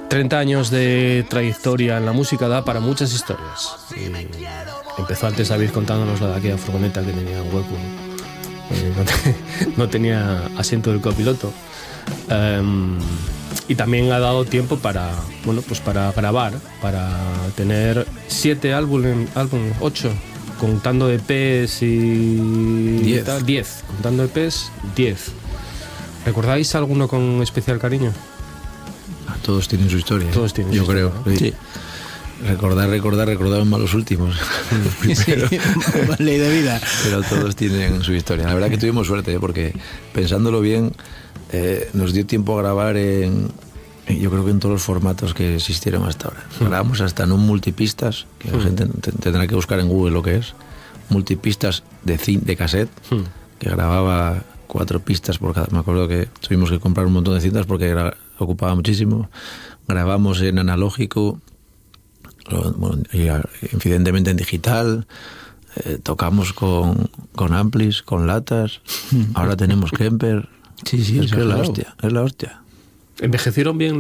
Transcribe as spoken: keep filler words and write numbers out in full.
treinta años de trayectoria en la música da para muchas historias. Y empezó antes David contándonos la de aquella furgoneta que tenía un hueco. Eh, no, te, no tenía asiento del copiloto. Um, y también ha dado tiempo para, bueno, pues para grabar, para tener siete álbumes, álbumes, ocho, contando E Pes y diez. tal, diez, contando E Pes, diez. ¿Recordáis alguno con especial cariño? Todos tienen su historia. Todos tienen yo su creo. historia, Sí. Recordar, recordar, recordar más los últimos. Primero. Sí, ley de vida. Pero todos tienen su historia. La verdad que tuvimos suerte, ¿eh? Porque pensándolo bien, eh, nos dio tiempo a grabar en, yo creo que en todos los formatos que existieron hasta ahora. Mm. Grabamos hasta en un multipistas, que la mm. gente tendrá que buscar en Google lo que es. Multipistas de, cin- de cassette, mm. que grababa cuatro pistas por cada. Me acuerdo que tuvimos que comprar un montón de cintas porque gra- ocupaba muchísimo. Grabamos en analógico, bueno, y evidentemente en digital. Eh, tocamos con, con amplis, con latas. Ahora tenemos Kemper. Sí, sí, es que es la claro. hostia, es la hostia. ¿Envejecieron bien